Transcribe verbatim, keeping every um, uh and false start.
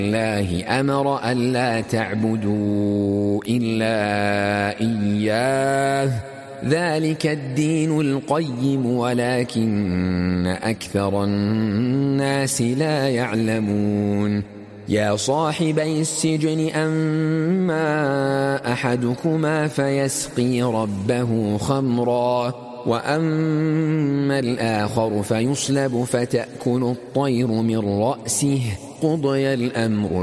الله أمر ألا تعبدوا إلا إياه ذلك الدين القيم ولكن أكثر الناس لا يعلمون يا صاحبي السجن أما أحدكما فيسقي ربه خمرا وأما الآخر فيصلب فتأكل الطير من رأسه قضي الأمر